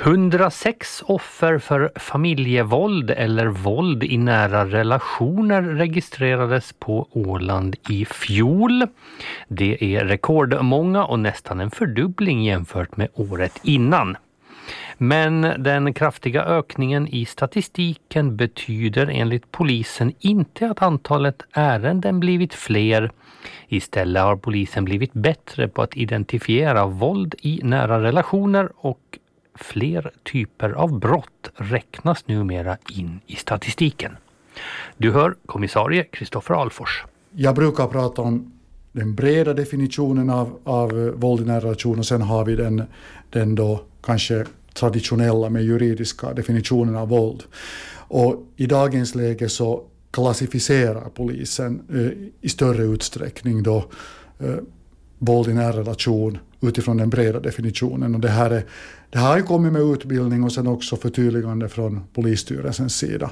106 offer för familjevåld eller våld i nära relationer registrerades på Åland i fjol. Det är rekordmånga och nästan en fördubbling jämfört med året innan. Men den kraftiga ökningen i statistiken betyder enligt polisen inte att antalet ärenden blivit fler. Istället har polisen blivit bättre på att identifiera våld i nära relationer och fler typer av brott räknas numera in i statistiken. Du hör kommissarie Kristoffer Alfors. Jag brukar prata om den breda definitionen av våld i nära relationer, och sen har vi den då kanske traditionella med juridiska definitionen av våld. Och i dagens läge så klassificerar polisen i större utsträckning då våld i nära relation utifrån den breda definitionen. Och det har ju kommit med utbildning och sen också förtydligande från polisstyrelsens sida.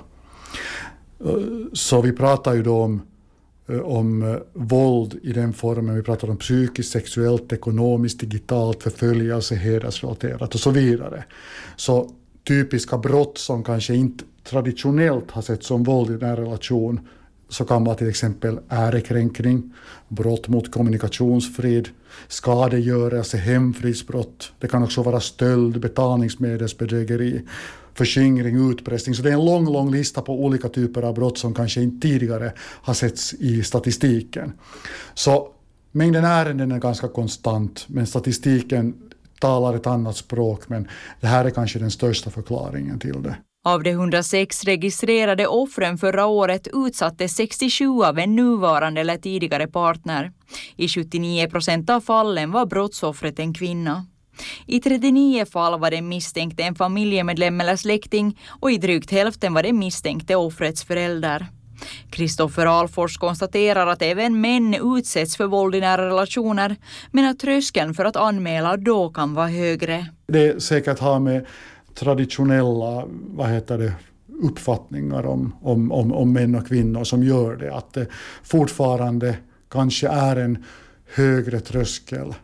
Så vi pratar ju då om våld i den formen. Vi pratar om psykiskt, sexuellt, ekonomiskt, digitalt, förföljelse, hedersrelaterat och så vidare. Så typiska brott som kanske inte traditionellt har sett som våld i nära relation, så kan vara till exempel ärekränkning, brott mot kommunikationsfrid, skadegörelse, hemfridsbrott. Det kan också vara stöld, betalningsmedelsbedrägeri, förskingring, utpressning. Så det är en lång lista på olika typer av brott som kanske inte tidigare har setts i statistiken. Så mängden ärenden är ganska konstant, men statistiken talar ett annat språk, men det här är kanske den största förklaringen till det. Av de 106 registrerade offren förra året utsatte 67 av en nuvarande eller tidigare partner. I 79% av fallen var brottsoffret en kvinna. I 39 fall var det misstänkte en familjemedlem eller släkting och i drygt hälften var det misstänkte offrets förälder. Kristoffer Alfors konstaterar att även män utsätts för våld i nära relationer, men att tröskeln för att anmäla då kan vara högre. Det är säkert har med traditionella uppfattningar om män och kvinnor som gör det. Att det fortfarande kanske är en högre tröskel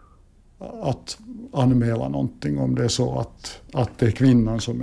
att anmäla någonting om det är så att det är kvinnan som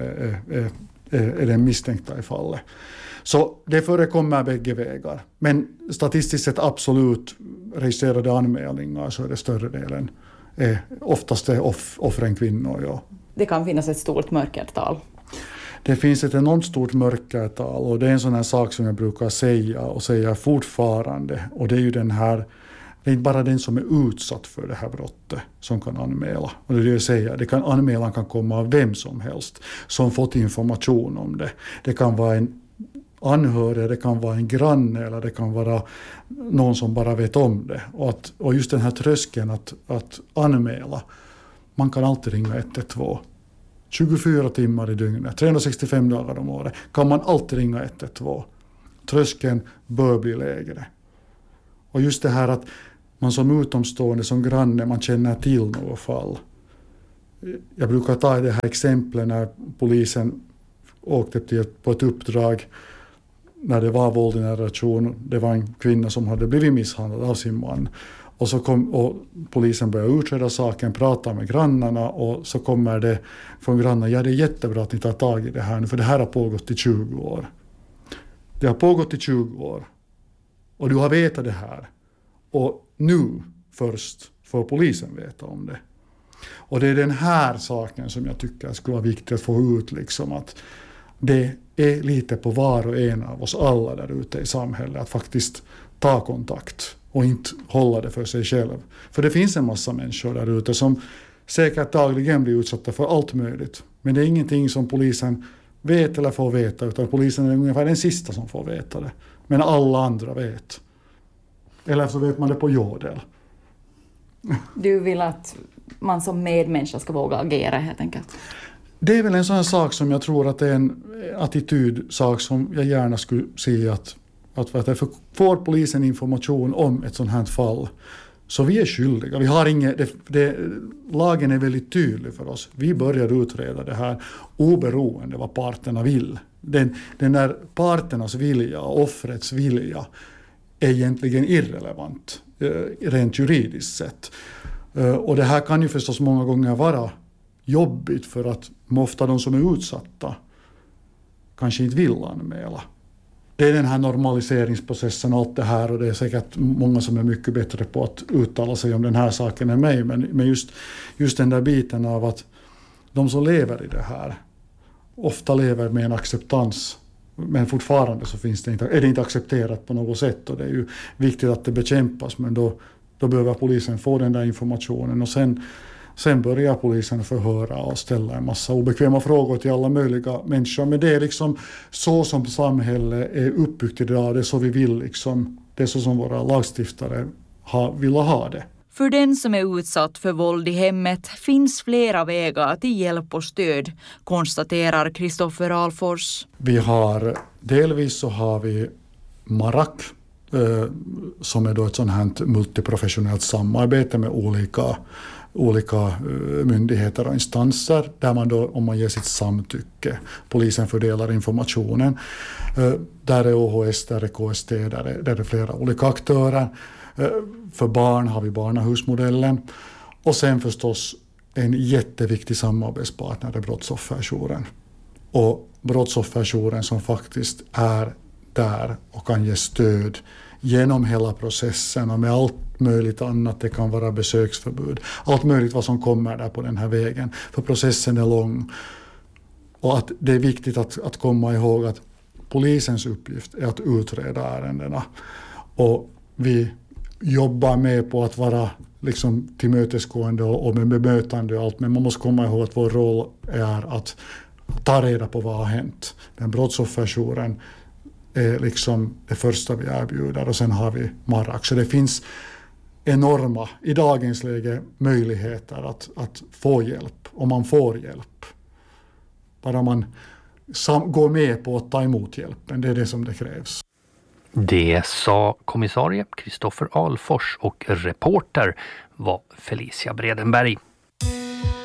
är den misstänkta i fallet. Så det förekommer bägge vägar. Men statistiskt sett absolut registrerade anmälningar så är det större delen. Oftast är offren kvinnor, ja. Det kan finnas ett stort mörkertal. Det finns ett enormt stort mörkertal, och det är en sån här sak som jag brukar säga och säga fortfarande. Och det är ju den här, det är inte bara den som är utsatt för det här brottet som kan anmäla. Och det är det jag säger, anmälan kan komma av vem som helst som fått information om det. Det kan vara en anhörig, det kan vara en granne eller det kan vara någon som bara vet om det. Och just den här tröskeln att anmäla, man kan alltid ringa 112. 24 timmar i dygnet, 365 dagar om året kan man alltid ringa 112. Tröskeln bör bli lägre. Och just det här att man som utomstående, som granne, man känner till något fall. Jag brukar ta det här exemplet när polisen åkte på ett uppdrag när det var våld i nära relation. Det var en kvinna som hade blivit misshandlad av sin man. Och polisen började utreda saken, prata med grannarna, och så kommer det från grannarna: ja, det är jättebra att ni tar tag i det här nu, för det här har pågått i 20 år. Det har pågått i 20 år. Och du har vetat det här. Och nu först får polisen veta om det. Och det är den här saken som jag tycker skulle vara viktigt att få ut, liksom att det är lite på var och en av oss alla där ute i samhället att faktiskt ta kontakt och inte hålla det för sig själv. För det finns en massa människor där ute som säkert dagligen blir utsatta för allt möjligt. Men det är ingenting som polisen vet eller får veta, utan polisen är ungefär den sista som får veta det. Men alla andra vet. Eller så vet man det på jordel. Du vill att man som medmänniska ska våga agera helt enkelt? Det är väl en sån sak som jag tror att det är en attitydsak som jag gärna skulle se att får polisen information om ett sånt här fall, så vi är skyldiga. Vi har lagen är väldigt tydlig för oss. Vi börjar utreda det här oberoende vad parterna vill. Den där parternas vilja, offrets vilja, är egentligen irrelevant rent juridiskt sett. Och det här kan ju förstås många gånger vara jobbigt för att ofta de som är utsatta kanske inte vill anmäla. Det är den här normaliseringsprocessen och allt det här, och det är säkert många som är mycket bättre på att uttala sig om den här saken än mig, men just den där biten av att de som lever i det här ofta lever med en acceptans, men fortfarande så är det inte accepterat på något sätt, och det är ju viktigt att det bekämpas, men då behöver polisen få den där informationen, och sen börjar polisen förhöra och ställa en massa obekväma frågor till alla möjliga människor. Men det är liksom så som samhället är uppbyggt idag. Det är så vi vill liksom. Det är så som våra lagstiftare vill ha det. För den som är utsatt för våld i hemmet finns flera vägar till hjälp och stöd, konstaterar Kristoffer Alfors. Delvis så har vi MARAK, som är då ett sådant här multiprofessionellt samarbete med olika myndigheter och instanser, där man då, om man ger sitt samtycke, polisen fördelar informationen. Där är OHS, där är KST, där är flera olika aktörer. För barn har vi barnahusmodellen, och sen förstås en jätteviktig samarbetspartner är brottsofferjouren. Och brottsofferjouren som faktiskt är där och kan ge stöd genom hela processen och med allt möjligt annat. Det kan vara besöksförbud, allt möjligt vad som kommer där på den här vägen, för processen är lång. Och att det är viktigt att komma ihåg att polisens uppgift är att utreda ärendena, och vi jobbar med på att vara liksom tillmötesgående och med bemötande och allt, men man måste komma ihåg att vår roll är att ta reda på vad har hänt. Den brottsofferjouren är liksom det första vi erbjuder, och sen har vi MARAK. Så det finns enorma, i dagens läge, möjligheter att få hjälp, om man får hjälp. Bara man går med på att ta emot hjälpen, det är det som det krävs. Det sa kommissarie Kristoffer Alfors, och reporter var Felicia Bredenberg.